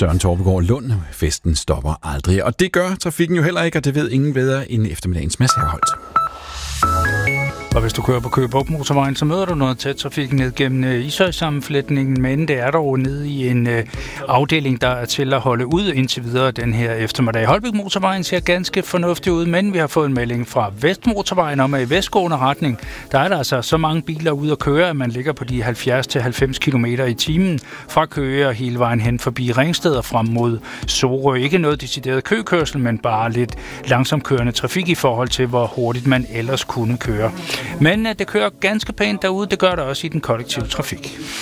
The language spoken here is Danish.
Søren Torpegaard Lund. Festen stopper aldrig, og det gør trafikken jo heller ikke, og det ved ingen bedre end eftermiddagens Mads Herholdt. Og hvis du kører på Køge Bugt Motorvejen, så møder du noget tæt trafik ned gennem Ishøj-sammenflætningen, men det er dog nede i en afdeling, der er til at holde ud indtil videre den her eftermiddag. Holbæk Motorvejen ser ganske fornuftig ud, men vi har fået en melding fra Vestmotorvejen om, at i vestgående retning, der er der altså så mange biler ude at køre, at man ligger på de 70-90 km i timen fra Køge og hele vejen hen forbi Ringsted og frem mod Sorø. Ikke noget decideret køkørsel, men bare lidt langsomkørende trafik i forhold til, hvor hurtigt man ellers kunne køre. Men det kører ganske pænt derude, det gør det også i den kollektive trafik.